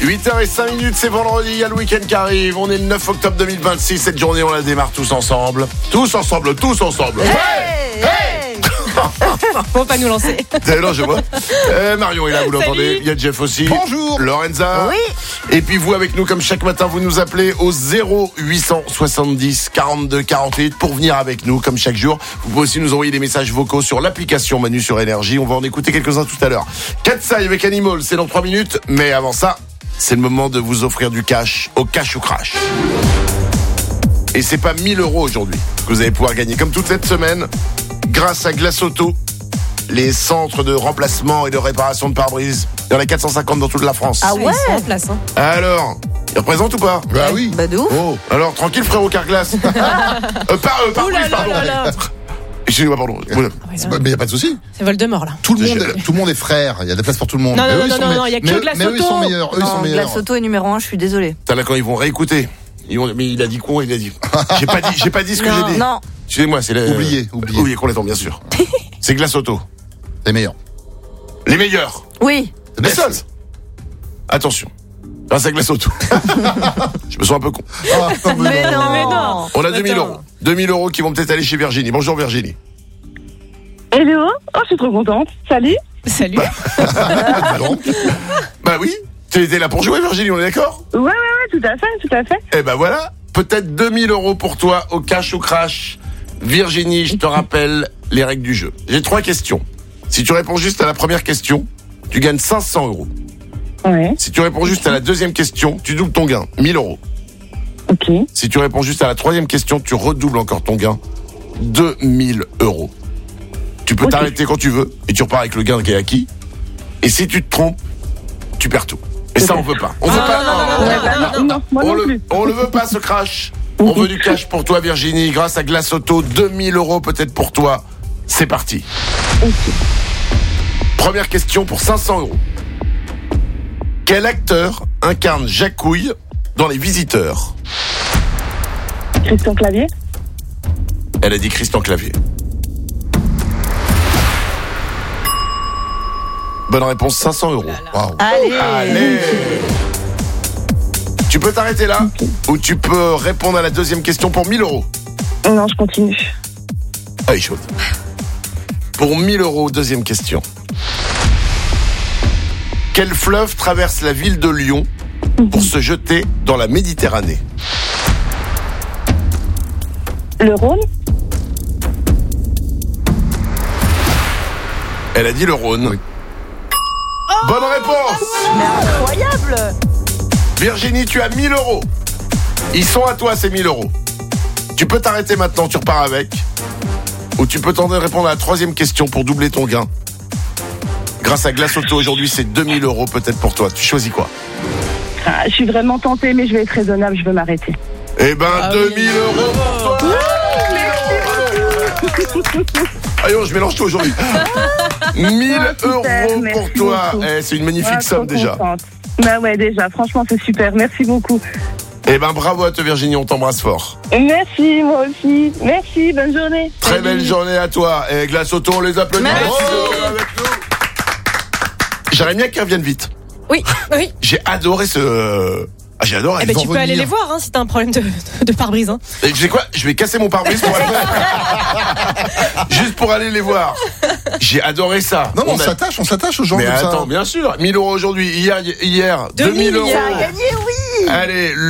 8h05, c'est vendredi, il y a le week-end qui arrive. On est le 9 octobre 2026. Cette journée, on la démarre tous ensemble. Tous ensemble. Hey, hey. Faut pas nous lancer. Non, je vois. Marion est là, vous l'entendez. Il y a Jeff aussi. Bonjour. Lorenza. Oui. Et puis vous, avec nous, comme chaque matin, vous nous appelez au 0870 42 48 pour venir avec nous, comme chaque jour. Vous pouvez aussi nous envoyer des messages vocaux sur l'application Manu sur Énergie. On va en écouter quelques-uns tout à l'heure. Katsai avec Animal, c'est dans 3 minutes. Mais avant ça, c'est le moment de vous offrir du cash au Cash ou Crash. Et c'est pas 1000 € aujourd'hui que vous allez pouvoir gagner. Comme toute cette semaine, grâce à Glace Auto, les centres de remplacement et de réparation de pare-brise. Il y en a 450 dans toute la France. Ah ouais. Ils sont en place, hein. Alors, ils représentent ou pas? Bah oui. Bah de ouf. Oh, alors tranquille frérot Carglass. Pare-brise, pardon. Excusez-moi, pardon. Voilà. Mais y a pas de souci. C'est Voldemort, là. Tout le monde est frère. Il y a de la place pour tout le monde. Non, Mais non, eux, ils non, sont non, il y a que Glace mais eux, ils sont Auto. meilleurs. Eux, ils sont Non, meilleurs. Glace Auto est numéro 1, je suis désolée. Putain, là, quand ils vont réécouter. Mais il a dit quoi? Il a dit. J'ai pas dit ce que Non. j'ai dit. Non. Excusez-moi, c'est Oubliez. Oubliez complètement, bien sûr. C'est Glace Auto. Les meilleurs. Les meilleurs. Oui. Les seuls. Attention. Grâce à Glace Auto. Je me sens un peu con. Mais non. Mais non. On a 2000 Attends. €. 2000 € qui vont peut-être aller chez Virginie. Bonjour Virginie. Hello, oh je suis trop contente. Salut. Salut. Bah oui. Tu étais là pour jouer Virginie, on est d'accord? Ouais, tout à fait. Eh ben voilà, peut-être 2000 € pour toi au Cash ou Crash. Virginie, je te rappelle les règles du jeu. J'ai 3 questions. Si tu réponds juste à la première question, tu gagnes 500 €. Ouais, Si tu réponds juste à la deuxième question, tu doubles ton gain, 1000 €. ok. Si tu réponds juste à la troisième question, tu redoubles encore ton gain, 2000 €. Tu peux t'arrêter quand tu veux et tu repars avec le gain qui est acquis. Et si tu te trompes, tu perds tout. Et ça, on veut pas. On veut pas. Non, moi non plus. On le veut pas, ce crash. On veut du cash pour toi, Virginie. Grâce à Glace Auto, 2000 € peut-être pour toi. C'est parti. Première question pour 500 €. Quel acteur incarne Jacouille dans Les Visiteurs? Christian Clavier. Elle a dit Christian Clavier. Bonne réponse, 500 €. Waouh. Allez. Tu peux t'arrêter là ou tu peux répondre à la deuxième question pour 1000 €. Non, je continue. Ah, il est chaude. Pour 1000 €, deuxième question. Quel fleuve traverse la ville de Lyon pour se jeter dans la Méditerranée? Le Rhône. Elle a dit le Rhône. Oui. Bonne réponse. Mais incroyable. Virginie, tu as 1000 €. Ils sont à toi, ces 1000 €. Tu peux t'arrêter maintenant, tu repars avec. Ou tu peux tenter de répondre à la troisième question pour doubler ton gain. Grâce à Glace Auto, aujourd'hui, c'est 2000 € peut-être pour toi. Tu choisis quoi? Ah, je suis vraiment tentée, mais je vais être raisonnable, je veux m'arrêter. Eh ben, 2000 € pour toi. Allez, je mélange tout aujourd'hui. 1000 € pour merci toi. beaucoup. C'est une magnifique somme trop déjà. contente. Bah ouais, déjà, franchement, c'est super. Merci beaucoup. Eh ben, bravo à toi, Virginie, on t'embrasse fort. Merci, moi aussi. Merci, bonne journée. Très belle journée à toi. Et Glace Auto, on les applaudit. Merci. D'être avec nous. J'aimerais bien qu'ils reviennent vite. Oui. J'ai adoré ce... Ah, j'ai adoré. Eh ben, vont tu peux aller revenir. les voir, hein, si t'as un problème de pare-brise, hein. Et tu sais quoi? Je vais casser mon pare-brise pour aller... Juste pour aller les voir. J'ai adoré ça. Non, on s'attache aux gens Mais comme ça. attends, bien sûr. 1000 € aujourd'hui. Hier, 2000 2000 €. hier. Gagné, oui. Allez,